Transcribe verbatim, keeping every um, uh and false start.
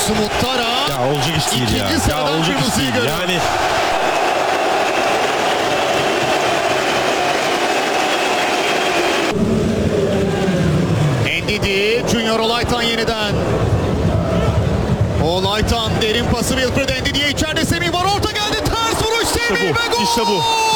Sumuttara. Ya olacak iş değil ya. İkinci Ya olacak iş değil. görüyor. Yani Ndidi, Junior Olaytan yeniden. Olaytan derin pası Wilfred Ndidi'ye, içeride Semih var, orta geldi, ters vuruş Semih İşte bu, ve gol! işte bu.